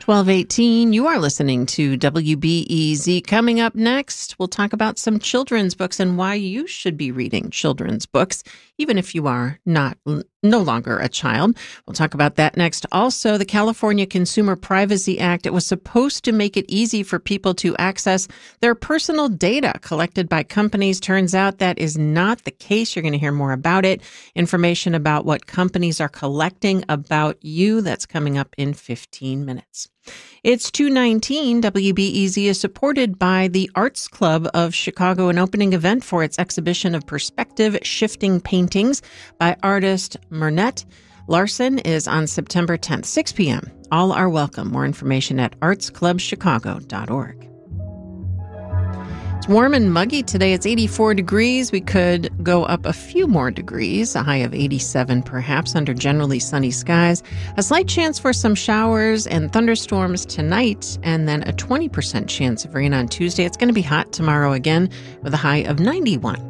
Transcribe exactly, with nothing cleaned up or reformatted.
twelve eighteen, you are listening to W B E Z. Coming up next, we'll talk about some children's books and why you should be reading children's books, even if you are not no longer a child. We'll talk about that next. Also, the California Consumer Privacy Act, it was supposed to make it easy for people to access their personal data collected by companies. Turns out that is not the case. You're going to hear more about it. Information about what companies are collecting about you. That's coming up in fifteen minutes. It's two nineteen. W B E Z is supported by the Arts Club of Chicago, an opening event for its exhibition of perspective-shifting paintings by artist Mernette Larson is on September tenth, six p.m. All are welcome. More information at arts club chicago dot org. It's warm and muggy today. It's eighty-four degrees. We could go up a few more degrees, a high of eighty-seven perhaps, under generally sunny skies. A slight chance for some showers and thunderstorms tonight, and then a twenty percent chance of rain on Tuesday. It's going to be hot tomorrow again with a high of ninety-one.